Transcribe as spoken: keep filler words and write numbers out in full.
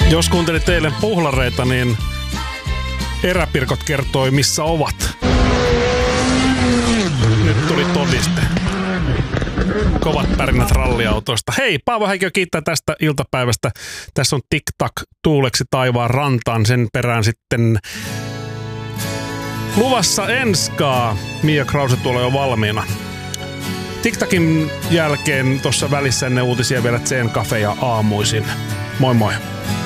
Jos kuuntelit eilen puhlareita, niin eräpirkot kertoi, missä ovat. Nyt tuli todiste. Kovat pärinät ralliautoista. Hei, Paavo Häikö kiittää tästä iltapäivästä. Tässä on TikTok tuuleksi taivaan rantaan. Sen perään sitten luvassa enskaa. Mia Krause tulee jo valmiina. TikTokin jälkeen tuossa välissä ennen uutisia vielä Zen Cafe ja aamuisin. Moi moi.